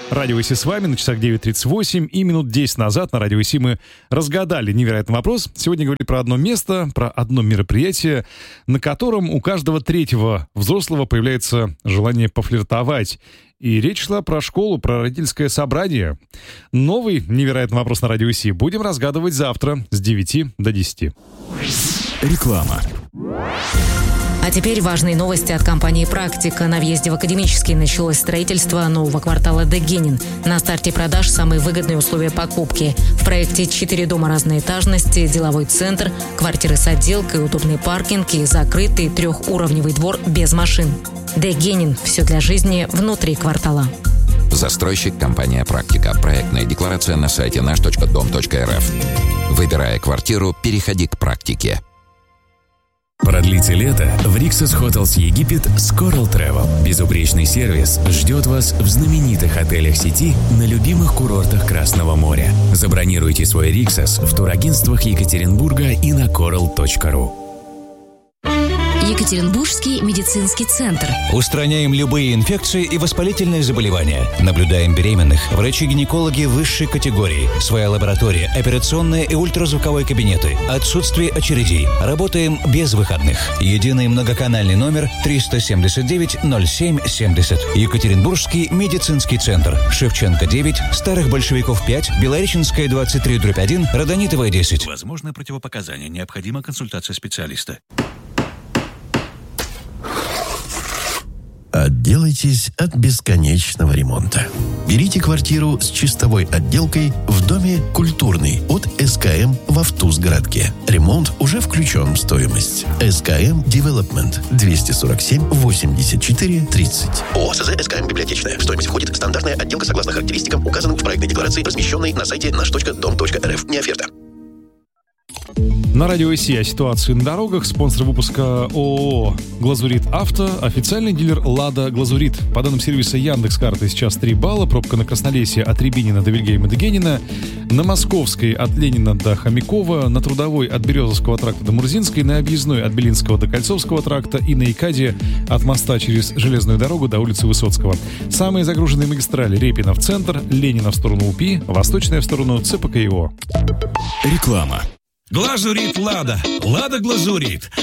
Радио ИСИ с вами, на часах 9:38, и минут 10 назад на Радио ИСИ мы разгадали невероятный вопрос. Сегодня говорим про одно место, про одно мероприятие, на котором у каждого третьего взрослого появляется желание пофлиртовать. И речь шла про школу, про родительское собрание. Новый невероятный вопрос на Радио ИСИ будем разгадывать завтра с 9 до 10. Реклама. А теперь важные новости от компании «Практика». На въезде в Академический началось строительство нового квартала Дегенин. На старте продаж самые выгодные условия покупки. В проекте 4 дома разной этажности, деловой центр, квартиры с отделкой, удобный паркинг и закрытый 3-уровневый двор без машин. Дегенин. Все для жизни внутри квартала. Застройщик компания «Практика». Проектная декларация на сайте наш.дом.рф. Выбирая квартиру, переходи к «Практике». Продлите лето в Rixos Hotels Египет с Coral Travel. Безупречный сервис ждет вас в знаменитых отелях сети на любимых курортах Красного моря. Забронируйте свой Rixos в турагентствах Екатеринбурга и на coral.ru. Екатеринбургский медицинский центр. Устраняем любые инфекции и воспалительные заболевания. Наблюдаем беременных. Врачи-гинекологи высшей категории. Своя лаборатория, операционные и ультразвуковые кабинеты. Отсутствие очередей. Работаем без выходных. Единый многоканальный номер 379-07-70. Екатеринбургский медицинский центр. Шевченко 9, Старых Большевиков 5, Белореченская 23/1, Родонитовая 10. Возможны противопоказания. Необходима консультация специалиста. Отделайтесь от бесконечного ремонта. Берите квартиру с чистовой отделкой в доме «Культурный» от СКМ в Автузгородке. Ремонт уже включен в стоимость. СКМ Development 247 84 30. ОСЗ СКМ библиотечная. В стоимость входит стандартная отделка согласно характеристикам, указанным в проектной декларации, размещенной на сайте наш.дом.рф. Не оферта. На Радио ИСИ о ситуации на дорогах. Спонсор выпуска ООО «Глазурит Авто», официальный дилер «Лада Глазурит». По данным сервиса Яндекс.Карты сейчас 3 балла. Пробка на Краснолесье от Рябинина до Вильгельма-Дегенина. На Московской от Ленина до Хомякова. На Трудовой от Березовского тракта до Мурзинской. На Объездной от Белинского до Кольцовского тракта. И на Икаде от моста через железную дорогу до улицы Высоцкого. Самые загруженные магистрали: Репина в центр, Ленина в сторону УПИ, Восточная в сторону ЦПКИО. Реклама. Глазурит Лада. Лада Глазурит.